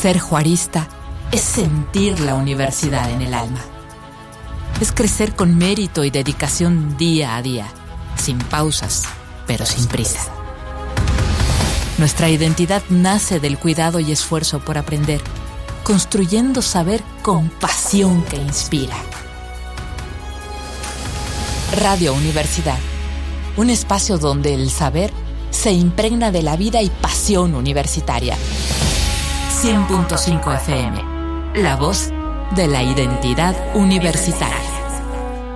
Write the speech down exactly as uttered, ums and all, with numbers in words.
Ser juarista es sentir la universidad en el alma. Es crecer con mérito y dedicación día a día, sin pausas, pero sin prisa. Nuestra identidad nace del cuidado y esfuerzo por aprender, construyendo saber con pasión que inspira. Radio Universidad, un espacio donde el saber se impregna de la vida y pasión universitaria. cien punto cinco F M, la voz de la identidad universitaria.